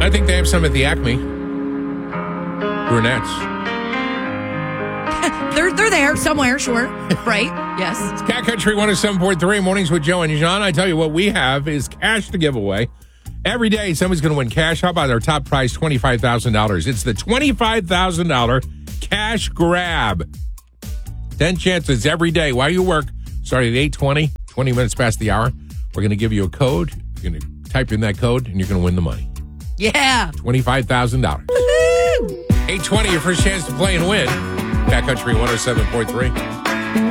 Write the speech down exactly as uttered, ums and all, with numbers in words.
I think they have some at the Acme. Brunettes. they're, they're there somewhere, sure. Right? Yes. It's Cat Country one oh seven point three, Mornings with Joe and John. I tell you what, we have is cash to give away. Every day, somebody's going to win cash. How about our top prize, twenty-five thousand dollars? It's the twenty-five thousand dollars cash grab. ten chances every day while you work, starting at eight twenty, twenty minutes past the hour. We're going to give you a code. You're going to type in that code, and you're going to win the money. Yeah. twenty-five thousand dollars. eight twenty, your first chance to play and win. Cat Country one oh seven point three.